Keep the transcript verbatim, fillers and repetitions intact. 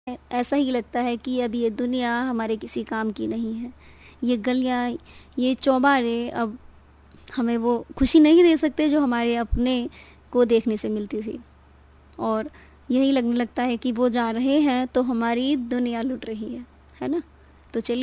ऐसा ही लगता है कि अब ये दुनिया हमारे किसी काम की नहीं है। ये गलियाँ, ये चौबारे अब हमें वो खुशी नहीं दे सकते जो हमारे अपने को देखने से मिलती थी। और यही लगने लगता है कि वो जा रहे हैं तो हमारी दुनिया लुट रही है, है ना? तो चलिए